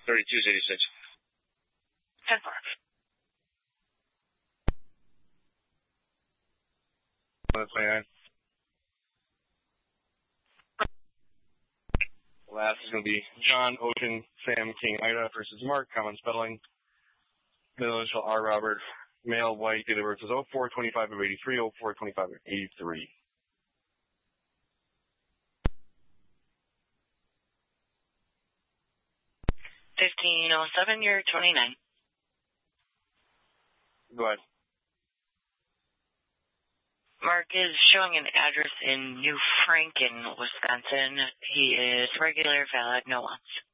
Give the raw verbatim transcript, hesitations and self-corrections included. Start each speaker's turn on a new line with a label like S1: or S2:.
S1: thirty-two eighty-six.
S2: ten four.
S3: twenty-nine. Last is going to be John, Ocean, Sam, King, Ida versus Mark, common spelling. Middle initial R. Robert, male, white, date of birth is oh four twenty-five of eighty-three, oh four twenty-five of eighty-three.
S2: fifteen oh seven, you're twenty-nine.
S3: Go ahead.
S2: Mark is showing an address in New Franken, Wisconsin. He is regular, valid, no wants.